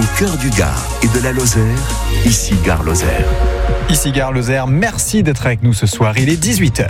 Au cœur du Gard et de la Lozère, ici Gare Lozère. Ici Gare Lozère, merci d'être avec nous ce soir, il est 18h.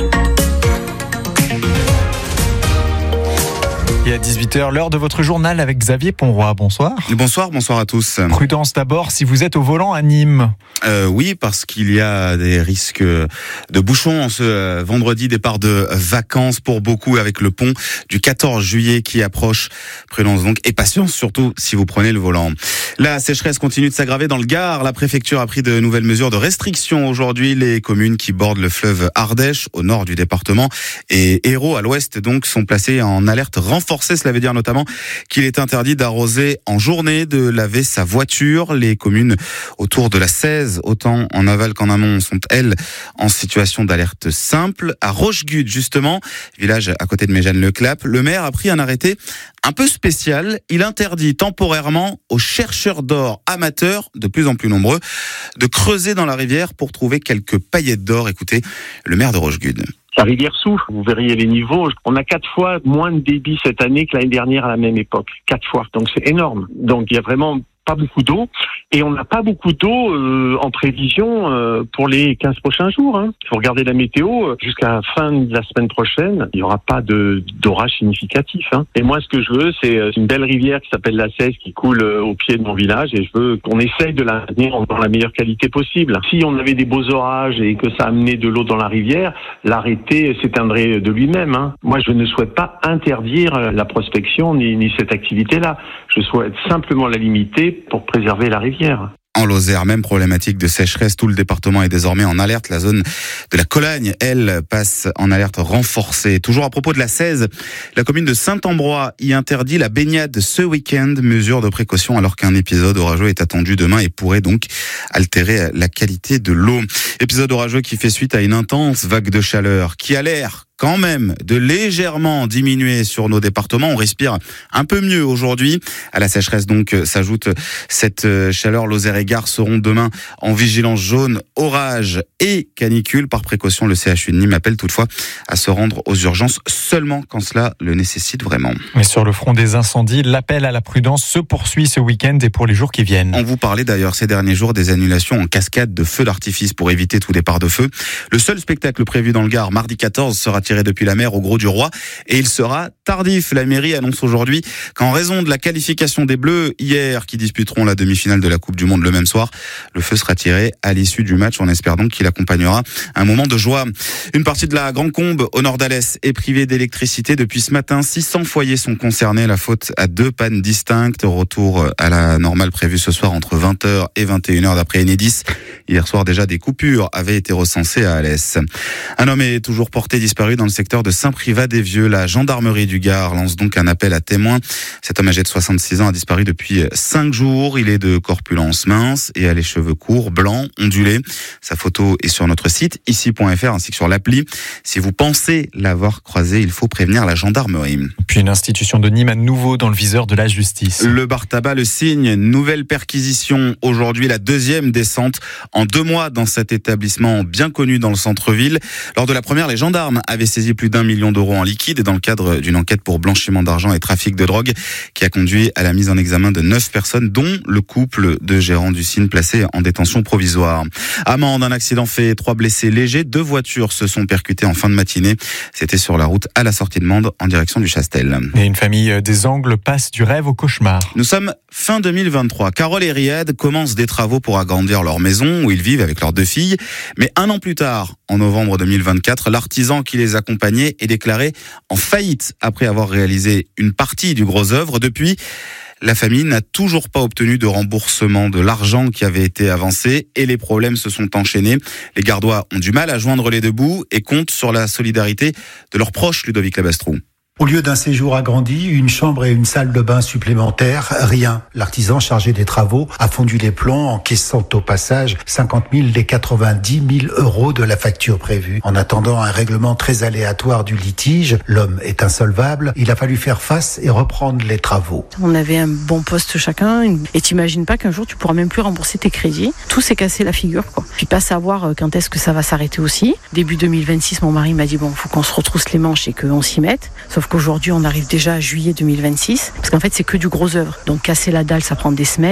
Et à 18h, l'heure de votre journal avec Xavier Ponroy. Bonsoir. Bonsoir à tous. Prudence d'abord si vous êtes au volant à Nîmes. Oui, parce qu'il y a des risques de bouchons en ce vendredi, départ de vacances pour beaucoup avec le pont du 14 juillet qui approche. Prudence donc et patience surtout si vous prenez le volant. La sécheresse continue de s'aggraver dans le Gard. La préfecture a pris de nouvelles mesures de restriction aujourd'hui. Les communes qui bordent le fleuve Ardèche au nord du département et Hérault à l'ouest donc sont placées en alerte renforcée. Cela veut dire notamment qu'il est interdit d'arroser en journée, de laver sa voiture. Les communes autour de la 16, autant en aval qu'en amont, sont elles en situation d'alerte simple. À Rochegude justement, village à côté de Méjeanne-le-Clap, le maire a pris un arrêté un peu spécial. Il interdit temporairement aux chercheurs d'or amateurs, de plus en plus nombreux, de creuser dans la rivière pour trouver quelques paillettes d'or. Écoutez, le maire de Rochegude. La rivière souffre, vous verriez les niveaux. On a 4 fois moins de débit cette année que l'année dernière à la même époque. 4 fois, donc c'est énorme. Donc il y a vraiment pas beaucoup d'eau. Et on n'a pas beaucoup d'eau en prévision pour les 15 prochains jours. Il faut regarder la météo. Jusqu'à la fin de la semaine prochaine, il n'y aura pas d'orage significatif. Et moi, ce que je veux, c'est une belle rivière qui s'appelle la 16 qui coule au pied de mon village. Et je veux qu'on essaye de la maintenir dans la meilleure qualité possible. Si on avait des beaux orages et que ça amenait de l'eau dans la rivière, l'arrêté s'éteindrait de lui-même. Moi, je ne souhaite pas interdire la prospection ni cette activité-là. Je souhaite simplement la limiter pour préserver la rivière. En Lozère, même problématique de sécheresse. Tout le département est désormais en alerte. La zone de la Colagne, elle, passe en alerte renforcée. Toujours à propos de la 16, la commune de Saint-Ambrois y interdit la baignade ce week-end. Mesure de précaution alors qu'un épisode orageux est attendu demain et pourrait donc altérer la qualité de l'eau. Épisode orageux qui fait suite à une intense vague de chaleur qui a l'air quand même de légèrement diminuer sur nos départements. On respire un peu mieux aujourd'hui. À la sécheresse donc s'ajoute cette chaleur. Lozère et Gard seront demain en vigilance jaune, orage et canicule. Par précaution, le CHU de Nîmes appelle toutefois à se rendre aux urgences seulement quand cela le nécessite vraiment. Mais sur le front des incendies, l'appel à la prudence se poursuit ce week-end et pour les jours qui viennent. On vous parlait d'ailleurs ces derniers jours des annulations en cascade de feux d'artifice pour éviter tout départ de feu. Le seul spectacle prévu dans le Gard mardi 14 sera tiré depuis la mer au Gros du Roi et il sera tardif. La mairie annonce aujourd'hui qu'en raison de la qualification des Bleus hier qui disputeront la demi-finale de la Coupe du Monde le même soir, le feu sera tiré à l'issue du match. On espère donc qu'il accompagnera un moment de joie. Une partie de la Grande Combe au nord d'Alès est privée d'électricité depuis ce matin. 600 foyers sont concernés. La faute à 2 pannes distinctes. Retour à la normale prévue ce soir entre 20h et 21h d'après Enedis. Hier soir déjà des coupures avaient été recensées à Alès. Un homme est toujours porté disparu dans le secteur de Saint-Privat-des-Vieux. La gendarmerie du Gard lance donc un appel à témoins. Cet homme âgé de 66 ans a disparu depuis 5 jours. Il est de corpulence mince et a les cheveux courts, blancs, ondulés. Sa photo est sur notre site ici.fr ainsi que sur l'appli. Si vous pensez l'avoir croisé, il faut prévenir la gendarmerie. Puis une institution de Nîmes à nouveau dans le viseur de la justice. Le bar tabac le signe. Nouvelle perquisition aujourd'hui, la 2e descente en 2 mois dans cet établissement bien connu dans le centre-ville. Lors de la première, les gendarmes avaient saisi plus d'1 million d'euros en liquide dans le cadre d'une enquête pour blanchiment d'argent et trafic de drogue qui a conduit à la mise en examen de 9 personnes, dont le couple de gérants du Cine placé en détention provisoire. À Mende, un accident fait 3 blessés légers. 2 voitures se sont percutées en fin de matinée. C'était sur la route à la sortie de Mende en direction du Chastel. Et une famille des Angles passe du rêve au cauchemar. Nous sommes fin 2023. Carole et Riyad commencent des travaux pour agrandir leur maison où ils vivent avec leurs 2 filles. Mais 1 an plus tard, en novembre 2024, l'artisan qui les accompagnait est déclaré en faillite après avoir réalisé une partie du gros œuvre. Depuis, la famille n'a toujours pas obtenu de remboursement de l'argent qui avait été avancé et les problèmes se sont enchaînés. Les Gardois ont du mal à joindre les 2 bouts et comptent sur la solidarité de leurs proches, Ludovic Labastrou. Au lieu d'un séjour agrandi, une chambre et une salle de bain supplémentaires, rien. L'artisan chargé des travaux a fondu les plombs, encaissant au passage 50 000 des 90 000 euros de la facture prévue. En attendant un règlement très aléatoire du litige, l'homme est insolvable, il a fallu faire face et reprendre les travaux. On avait un bon poste chacun, et t'imagines pas qu'un jour tu pourras même plus rembourser tes crédits. Tout s'est cassé la figure, quoi. Puis pas savoir quand est-ce que ça va s'arrêter aussi. Début 2026, mon mari m'a dit bon, faut qu'on se retrousse les manches et qu'on s'y mette. Sauf qu'aujourd'hui, on arrive déjà à juillet 2026, parce qu'en fait, c'est que du gros œuvre. Donc, casser la dalle, ça prend des semaines.